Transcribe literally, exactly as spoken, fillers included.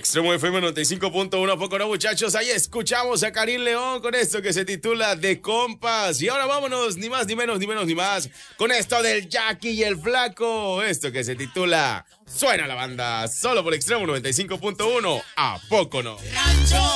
Extremo F M noventa y cinco punto uno, ¿a poco no, muchachos? Ahí escuchamos a Karim León con esto que se titula De Compas. Y ahora vámonos, ni más, ni menos, ni menos, ni más, con esto del Jackie y el Flaco. Esto que se titula Suena la Banda, solo por Extremo noventa y cinco punto uno, ¿a poco no?